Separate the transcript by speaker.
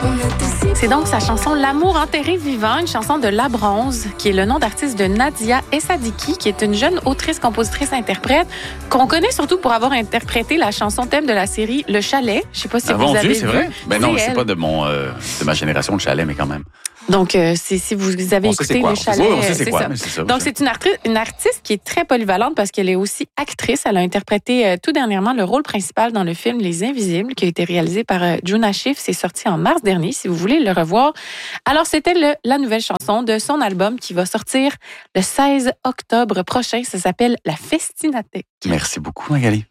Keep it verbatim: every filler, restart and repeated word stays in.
Speaker 1: C'est donc sa chanson L'amour enterré vivant, une chanson de La Bronze, qui est le nom d'artiste de Nadia Essadiki, qui est une jeune autrice, compositrice, interprète, qu'on connaît surtout pour avoir interprété la chanson thème de la série Le Chalet. Je sais pas si
Speaker 2: ah,
Speaker 1: vous
Speaker 2: bon
Speaker 1: avez
Speaker 2: Dieu,
Speaker 1: vu.
Speaker 2: c'est vrai? Ben non, c'est
Speaker 1: elle.
Speaker 2: pas de mon euh, de ma génération, Le Chalet, mais quand même.
Speaker 1: Donc, euh, c'est, si vous avez
Speaker 2: on
Speaker 1: écouté
Speaker 2: Le
Speaker 1: Chalet,
Speaker 2: on sait c'est,
Speaker 1: c'est
Speaker 2: quoi,
Speaker 1: ça.
Speaker 2: Mais c'est ça.
Speaker 1: Donc, c'est une, arti- une artiste qui est très polyvalente parce qu'elle est aussi actrice. Elle a interprété euh, tout dernièrement le rôle principal dans le film Les Invisibles, qui a été réalisé par euh, Juna Schiff. C'est sorti en mars dernier, si vous voulez le revoir. Alors, c'était le, la nouvelle chanson de son album qui va sortir le seize octobre prochain. Ça s'appelle La Festinate.
Speaker 2: Merci beaucoup, Magali.